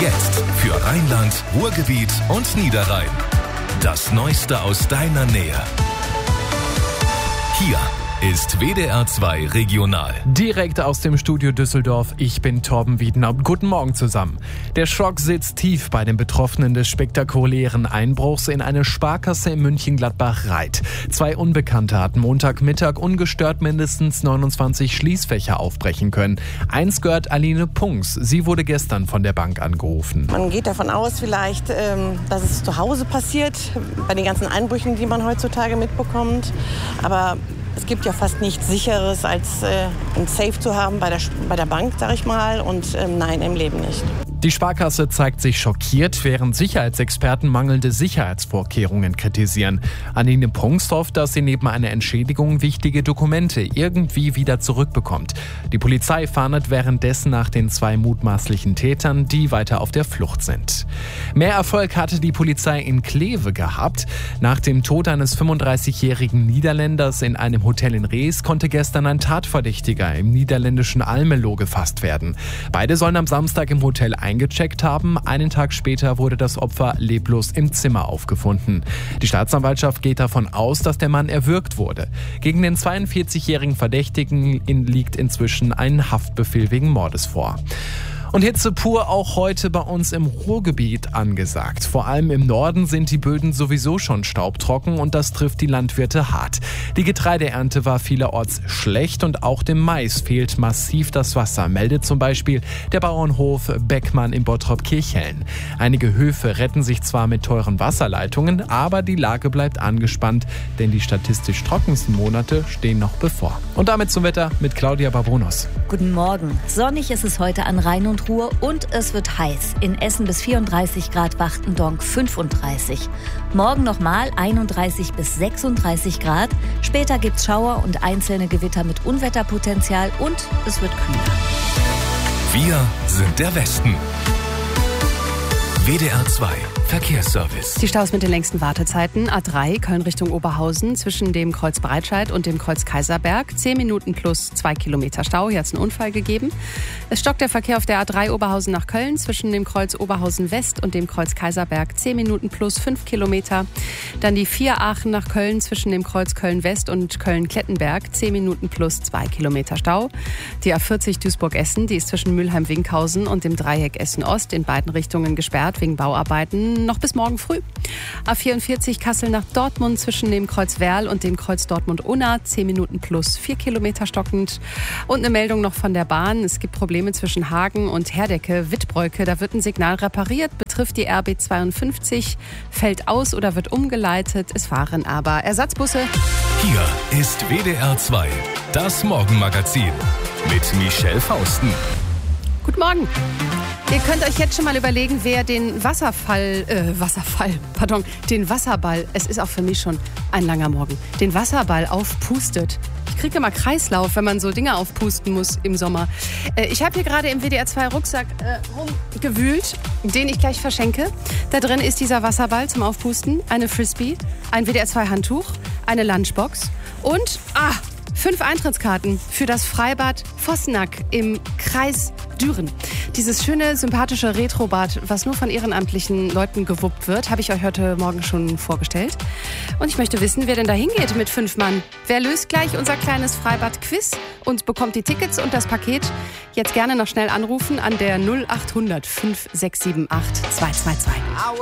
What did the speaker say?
Jetzt für Rheinland, Ruhrgebiet und Niederrhein. Das Neueste aus deiner Nähe. Hier ist WDR 2 Regional. Direkt aus dem Studio Düsseldorf, ich bin Torben Wiedenhaupt. Guten Morgen zusammen. Der Schock sitzt tief bei den Betroffenen des spektakulären Einbruchs in eine Sparkasse in München-Gladbach-Reit. 2 Unbekannte hatten Montagmittag ungestört mindestens 29 Schließfächer aufbrechen können. Eins gehört Aline Punks. Sie wurde gestern von der Bank angerufen. Man geht davon aus vielleicht, dass es zu Hause passiert, bei den ganzen Einbrüchen, die man heutzutage mitbekommt. Aber es gibt ja fast nichts Sicheres, als ein Safe zu haben bei der Bank, sag ich mal. Und nein, im Leben nicht. Die Sparkasse zeigt sich schockiert, während Sicherheitsexperten mangelnde Sicherheitsvorkehrungen kritisieren. Aline Punks hofft, dass sie neben einer Entschädigung wichtige Dokumente irgendwie wieder zurückbekommt. Die Polizei fahndet währenddessen nach den 2 mutmaßlichen Tätern, die weiter auf der Flucht sind. Mehr Erfolg hatte die Polizei in Kleve gehabt. Nach dem Tod eines 35-jährigen Niederländers in einem Hotel in Rees konnte gestern ein Tatverdächtiger im niederländischen Almelo gefasst werden. Beide sollen am Samstag im Hotel eingecheckt haben. Einen Tag später wurde das Opfer leblos im Zimmer aufgefunden. Die Staatsanwaltschaft geht davon aus, dass der Mann erwürgt wurde. Gegen den 42-jährigen Verdächtigen liegt inzwischen ein Haftbefehl wegen Mordes vor. Und Hitze pur auch heute bei uns im Ruhrgebiet angesagt. Vor allem im Norden sind die Böden sowieso schon staubtrocken und das trifft die Landwirte hart. Die Getreideernte war vielerorts schlecht und auch dem Mais fehlt massiv das Wasser, meldet zum Beispiel der Bauernhof Beckmann in Bottrop-Kirchhellen. Einige Höfe retten sich zwar mit teuren Wasserleitungen, aber die Lage bleibt angespannt, denn die statistisch trockensten Monate stehen noch bevor. Und damit zum Wetter mit Claudia Barbonos. Guten Morgen. Sonnig ist es heute an Rhein und Ruhr und es wird heiß. In Essen bis 34 Grad, Wachtendonk 35. Morgen nochmal 31 bis 36 Grad. Später gibt's Schauer und einzelne Gewitter mit Unwetterpotenzial und es wird kühler. Wir sind der Westen. WDR 2 Verkehrsservice. Die Staus mit den längsten Wartezeiten. A3 Köln Richtung Oberhausen zwischen dem Kreuz Breitscheid und dem Kreuz Kaiserberg. 10 Minuten plus 2 Kilometer Stau. Hier hat es einen Unfall gegeben. Es stockt der Verkehr auf der A3 Oberhausen nach Köln zwischen dem Kreuz Oberhausen West und dem Kreuz Kaiserberg. 10 Minuten plus 5 Kilometer. Dann die 4 Aachen nach Köln zwischen dem Kreuz Köln West und Köln Klettenberg. 10 Minuten plus 2 Kilometer Stau. Die A40 Duisburg-Essen, die ist zwischen Mülheim-Winkhausen und dem Dreieck Essen-Ost in beiden Richtungen gesperrt wegen Bauarbeiten noch bis morgen früh. A44 Kassel nach Dortmund zwischen dem Kreuz Werl und dem Kreuz Dortmund-Unna. 10 Minuten plus 4 Kilometer stockend. Und eine Meldung noch von der Bahn. Es gibt Probleme zwischen Hagen und Herdecke-Wittbreuke. Da wird ein Signal repariert, betrifft die RB 52, fällt aus oder wird umgeleitet. Es fahren aber Ersatzbusse. Hier ist WDR 2, das Morgenmagazin mit Michelle Fausten. Guten Morgen. Ihr könnt euch jetzt schon mal überlegen, wer den den Wasserball, es ist auch für mich schon ein langer Morgen, den Wasserball aufpustet. Ich kriege immer Kreislauf, wenn man so Dinge aufpusten muss im Sommer. Ich habe hier gerade im WDR 2 Rucksack rumgewühlt, den ich gleich verschenke. Da drin ist dieser Wasserball zum Aufpusten, eine Frisbee, ein WDR 2 Handtuch, eine Lunchbox und 5 Eintrittskarten für das Freibad Vossenack im Kreis Düren. Dieses schöne, sympathische Retrobad, was nur von ehrenamtlichen Leuten gewuppt wird, habe ich euch heute Morgen schon vorgestellt. Und ich möchte wissen, wer denn da hingeht mit 5 Mann. Wer löst gleich unser kleines Freibad-Quiz und bekommt die Tickets und das Paket? Jetzt gerne noch schnell anrufen an der 0800 5678 222.